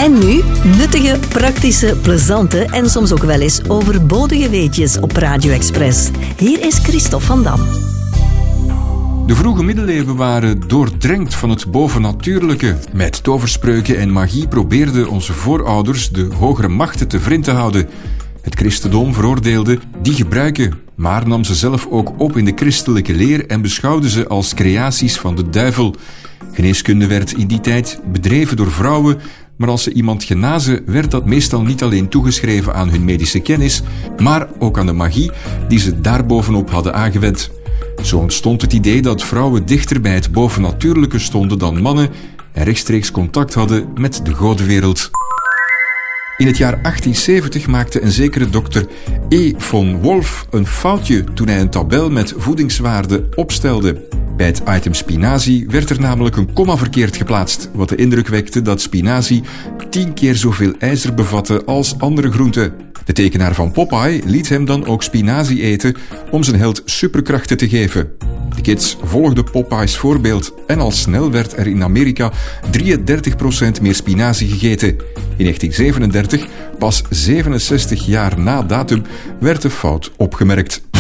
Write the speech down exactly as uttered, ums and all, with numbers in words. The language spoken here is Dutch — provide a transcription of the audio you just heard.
En nu nuttige, praktische, plezante en soms ook wel eens overbodige weetjes op Radio Express. Hier is Christophe van Dam. De vroege middeleeuwen waren doordrenkt van het bovennatuurlijke. Met toverspreuken en magie probeerden onze voorouders de hogere machten te vriend te houden. Het christendom veroordeelde die gebruiken, maar nam ze zelf ook op in de christelijke leer en beschouwde ze als creaties van de duivel. Geneeskunde werd in die tijd bedreven door vrouwen, maar als ze iemand genazen, werd dat meestal niet alleen toegeschreven aan hun medische kennis, maar ook aan de magie die ze daarbovenop hadden aangewend. Zo ontstond het idee dat vrouwen dichter bij het bovennatuurlijke stonden dan mannen en rechtstreeks contact hadden met de godenwereld. In het jaar achttien zeventig maakte een zekere dokter E. von Wolf een foutje toen hij een tabel met voedingswaarden opstelde. Bij het item spinazie werd er namelijk een komma verkeerd geplaatst, wat de indruk wekte dat spinazie tien keer zoveel ijzer bevatte als andere groenten. De tekenaar van Popeye liet hem dan ook spinazie eten om zijn held superkrachten te geven. De kids volgden Popeye's voorbeeld en al snel werd er in Amerika drieëndertig procent meer spinazie gegeten. In negentien zevenendertig, pas zevenenzestig jaar na datum, werd de fout opgemerkt.